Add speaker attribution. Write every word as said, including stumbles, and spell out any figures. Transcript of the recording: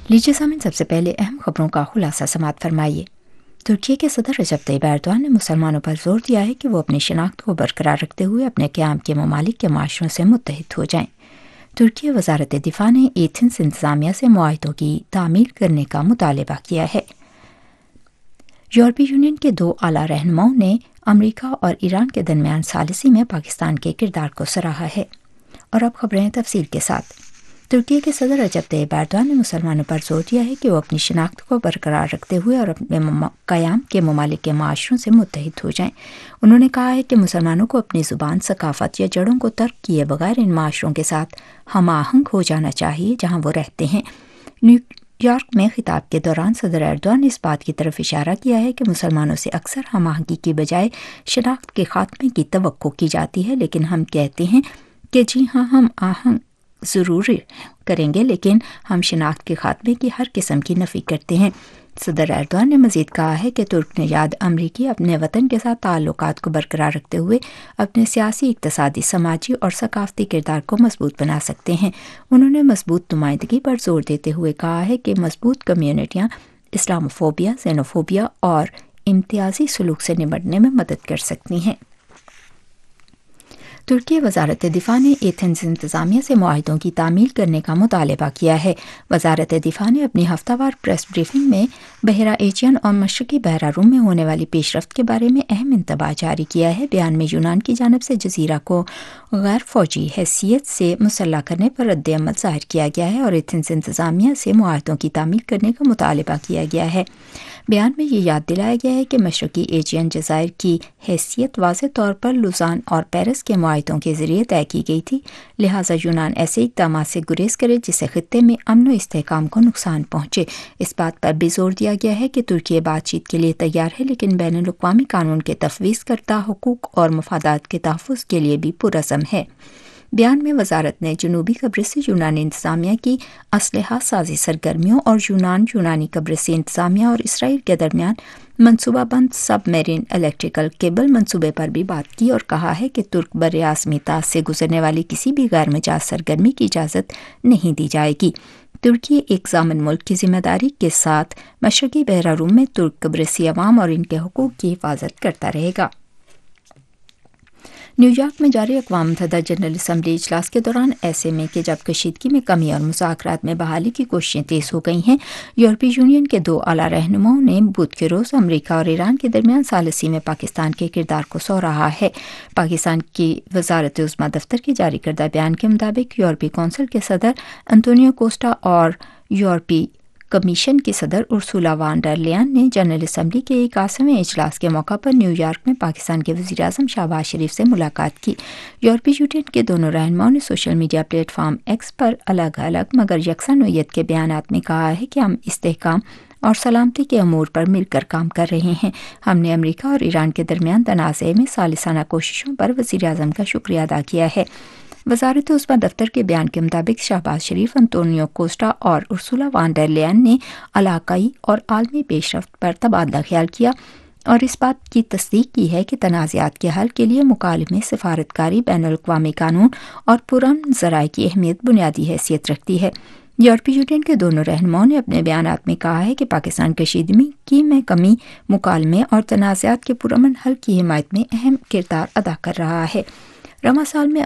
Speaker 1: लीजिए सामीन, सबसे पहले अहम खबरों का खुलासा समाअत फरमाइए। तुर्की के सदर रजब तैयब एर्दोआन ने मुसलमानों पर जोर दिया है कि वो अपनी शनाख्त को बरकरार रखते हुए अपने क़याम के ममालिक के माशरों से मुत्तहिद हो जाएं। तुर्की वजारत दिफा ने एथेंस इंतजामिया से मुआहदों की तामील करने का मुतालबा किया है। यूरोपीय यूनियन के दो आला रहनुमाओं ने अमरीका और ईरान के दरमियान सालिसी में पाकिस्तान के किरदार को सराहा है। और अब खबरें तफसील के साथ। तुर्की के सदर रजब तैयब एर्दोआन ने मुसलमानों पर जोर दिया है कि वो अपनी शनाख्त को बरकरार रखते हुए और अपने क़याम के ममालिक के माशरों से मुत्तहिद हो जाएं। उन्होंने कहा है कि मुसलमानों को अपनी ज़ुबान, सकाफ़त या जड़ों को तर्क किए बगैर इन माशरों के साथ हम आहंग हो जाना चाहिए जहाँ वो रहते हैं। न्यूयॉर्क में खिताब के दौरान सदर एर्दोआन ने इस बात की तरफ इशारा किया है कि मुसलमानों से अक्सर हम आहंगी की बजाय शनाख्त के खात्मे की तवक्को की जाती है, लेकिन हम कहते हैं कि जी हाँ, हम आहंग ज़रूर करेंगे, लेकिन हम शनाख्त के खात्मे की हर किस्म की नफ़ी करते हैं। सदर एर्दोआन ने मज़ीद कहा है कि तुर्क नयाद अमरीकी अपने वतन के साथ ताल्लुकात को बरकरार रखते हुए अपने सियासी, इक़्तिसादी, समाजी और सकाफ़ती किरदार को मजबूत बना सकते हैं। उन्होंने मजबूत नुमाइंदगी पर जोर देते हुए कहा है कि मजबूत कम्यूनिटियाँ इस्लामोफोबिया, ज़ेनोफोबिया और इम्तियाजी सलूक से निपटने में मदद कर सकती हैं। तुर्की वजारत दिफा ने एथेंस इंतजामिया से मुआहदों की तामील करने का मुतालबा किया है। वजारत दिफा ने अपनी हफ्तावार प्रेस ब्रीफिंग में बहरा एजियन और मशरकी बहरा रूम में होने वाली पेशरफ्त के बारे में अहम इंतबाह जारी किया है। बयान में यूनान की जानिब से जजीरा को गैर फौजी हैसियत से मुसल्लह करने पर रद्द-ए-अमल ज़ाहिर किया गया है और एथेंस इंतजामिया से मुआहदों की तामील करने का मुतालबा किया गया है। बयान में ये याद दिलाया गया है कि मशरकी एजियन जज़ायर की हैसियत वाज़ेह तौर पर लुज़ान और पेरिस के मुआहदों के ज़रिए तय की गई थी, लिहाजा यूनान ऐसे इक़दाम से गुरेज करे जिससे खित्ते में अमन व इस्तेहकाम को नुकसान पहुँचे। इस बात पर भी जोर दिया गया है कि तुर्की बातचीत के लिए तैयार है, लेकिन बैनुल-अक़वामी कानून के तफवीज़ करता हुकूक और मफादात के तहफ़्फ़ुज़ के लिए भी पुरज़म है। बयान में वजारत ने जनूबी कब्रिस से यूनानी इंतजामिया की असलहा साजी सरगर्मियों और यूनान यूनानी कब्रिस इंतजामिया और इसराइल के दरमियान मनसूबाबंद सबमरीन इलेक्ट्रिकल केबल मनसूबे पर भी बात की और कहा है कि तुर्क बर आज़मी ताज से गुजरने वाली किसी भी गैर मिजाज सरगर्मी की इजाज़त नहीं दी जाएगी। तुर्की एक ज़ामिन मुल्क की जिम्मेदारी के साथ मशरकी बहरा रूम में तुर्क कब्रिसी अवाम और इनके हुकूक की हिफाजत करता रहेगा। न्यूयॉर्क में जारी अक़वाम मुत्तहिदा जनरल असम्बली इजलास के दौरान ऐसे में कि जब कशीदगी में कमी और मुज़ाकरात में बहाली की कोशिशें तेज़ हो गई हैं, यूरोपीय यूनियन के दो आला रहनुमाओं ने बुध के रोज़ अमरीका और ईरान के दरमियान सालिसी में पाकिस्तान के किरदार को सराहा है। पाकिस्तान की वजारत उज़्मा दफ्तर के जारी करदा बयान के मुताबिक यूरोपीय कौंसिल के सदर एंटोनियो कोस्टा और यूरोपीय कमीशन की सदर उर्सुला वान डर लेयन ने जनरल असम्बली के इक्यासीवें इजलास के मौका पर न्यूयॉर्क में पाकिस्तान के वज़ीर आज़म शहबाज शरीफ से मुलाकात की। यूरोपीय यूनियन के दोनों रहनुमाओं ने सोशल मीडिया प्लेटफॉर्म एक्स पर अलग अलग मगर यकसा नोयत के बयानात में कहा है कि हम इस्तेहकाम और सलामती के अमूर पर मिलकर काम कर रहे हैं। हमने अमरीका और ईरान के दरमियान तनाज़े में सालिसाना कोशिशों पर वज़ीर आज़म का शुक्रिया अदा किया है। वजारत उज़्मा दफ्तर के बयान के मुताबिक शहबाज शरीफ, एंटोनियो कोस्टा और उर्सुला वान डर लेयन ने इलाकाई और आलमी पेशरफ्त पर तबादला ख्याल किया और इस बात की तस्दीक की है कि तनाज़ात के हल के लिए मुकालमे, सिफारतकारी, बैनुल-अक़वामी कानून और पुरअमन ज़राए की अहमियत बुनियादी हैसियत रखती है। यूरोपीय यूनियन के दोनों रहनुमाओं ने अपने बयानात में कहा है कि पाकिस्तान कशीदगी में कमी, मुकालमे और तनाज़ात के पुरअमन हल की हिमायत में अहम किरदार अदा कर रहा है। रमा साल में